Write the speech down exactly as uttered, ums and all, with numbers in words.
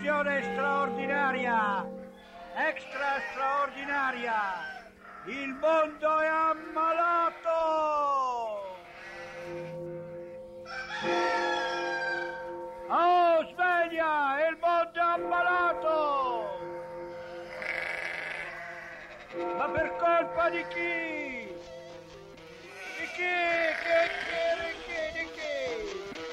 Attenzione straordinaria, extra straordinaria, il mondo è ammalato! Oh, sveglia, il mondo è ammalato! Ma per colpa di chi? Di chi? Che chi?